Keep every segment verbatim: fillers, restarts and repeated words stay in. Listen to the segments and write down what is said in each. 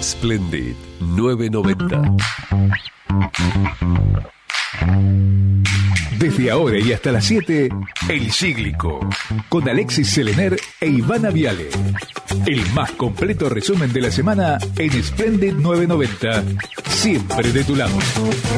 Splendid novecientos noventa. Desde ahora y hasta las siete, El Cíglico, con Alexis Selener e Ivana Viale. El más completo resumen de la semana en Splendid novecientos noventa. Siempre de tu lado.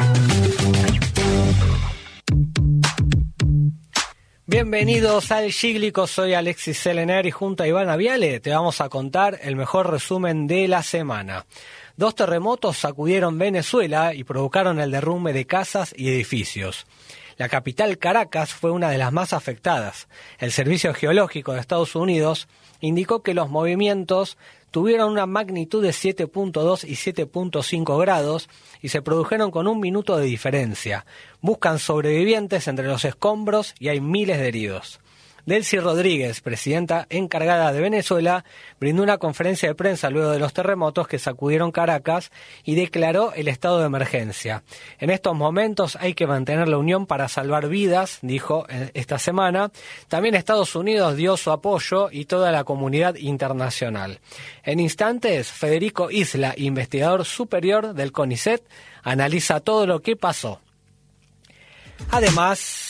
Bienvenidos al Cíglico, soy Alexis Selener y junto a Ivana Viale te vamos a contar el mejor resumen de la semana. Dos terremotos sacudieron Venezuela y provocaron el derrumbe de casas y edificios. La capital, Caracas, fue una de las más afectadas. El Servicio Geológico de Estados Unidos indicó que los movimientos tuvieron una magnitud de siete punto dos y siete punto cinco grados y se produjeron con un minuto de diferencia. Buscan sobrevivientes entre los escombros y hay miles de heridos. Delcy Rodríguez, presidenta encargada de Venezuela, brindó una conferencia de prensa luego de los terremotos que sacudieron Caracas y declaró el estado de emergencia. En estos momentos hay que mantener la unión para salvar vidas, dijo esta semana. También Estados Unidos dio su apoyo y toda la comunidad internacional. En instantes, Federico Isla, investigador superior del CONICET, analiza todo lo que pasó. Además,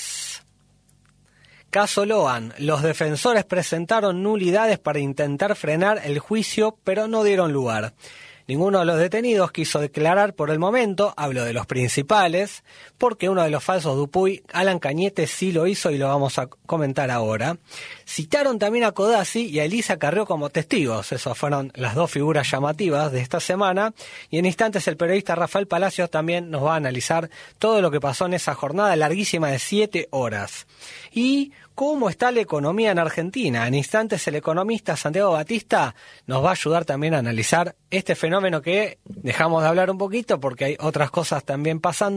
caso Loan, los defensores presentaron nulidades para intentar frenar el juicio, pero no dieron lugar. Ninguno de los detenidos quiso declarar por el momento, hablo de los principales, porque uno de los falsos Dupuy, Alan Cañete, sí lo hizo y lo vamos a comentar ahora. Citaron también a Codazzi y a Elisa Carrió como testigos, esas fueron las dos figuras llamativas de esta semana, y en instantes el periodista Rafael Palacios también nos va a analizar todo lo que pasó en esa jornada larguísima de siete horas. Y cómo está la economía en Argentina. En instantes el economista Santiago Batista nos va a ayudar también a analizar este fenómeno que dejamos de hablar un poquito porque hay otras cosas también pasando.